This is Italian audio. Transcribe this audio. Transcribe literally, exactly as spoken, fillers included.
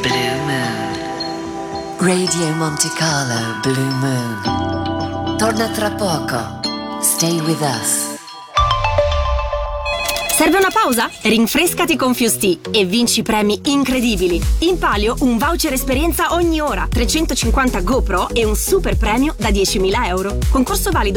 Blue Moon. Radio Monte Carlo Blue Moon. Torna tra poco. Stay with us. Serve una pausa? Rinfrescati con Fusti e vinci premi incredibili. In palio un voucher esperienza ogni ora, trecentocinquanta GoPro e un super premio da diecimila euro. Concorso valido